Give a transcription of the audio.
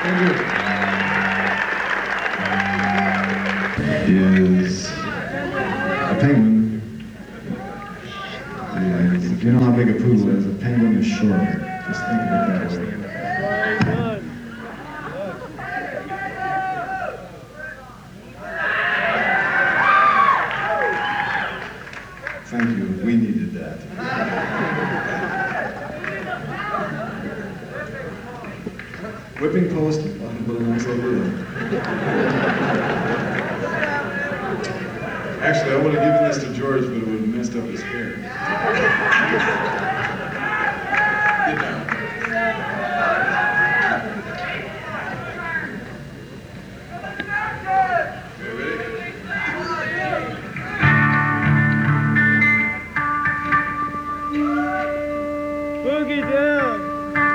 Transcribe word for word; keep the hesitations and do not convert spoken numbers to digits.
Is a penguin. Is, if you know how big a poodle is, a penguin is shorter. Just think of it that way. Thank you. We needed that. Whipping post, what a nice idea. Actually, I would have given this to George, but it would have messed up his hair.